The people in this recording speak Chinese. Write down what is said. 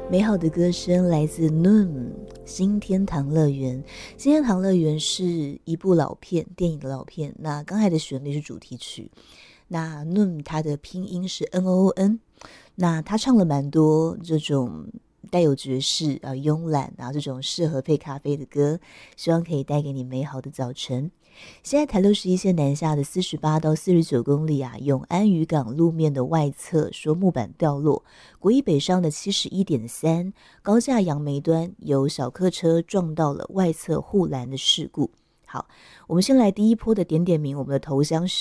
美好的歌声来自 Noon 新天堂乐园。新天堂乐园是一部老片，电影的老片。那刚才的旋律是主题曲，那 Noon 它的拼音是 NOON。那他唱了蛮多这种带有爵士慵懒这种适合配咖啡的歌，希望可以带给你美好的早晨。现在台61线南下的48到49公里永安渔港路面的外侧说木板掉落，国一北上的71.3高架杨梅端有小客车撞到了外侧护栏的事故。好，我们先来第一波的点点名，我们的头香是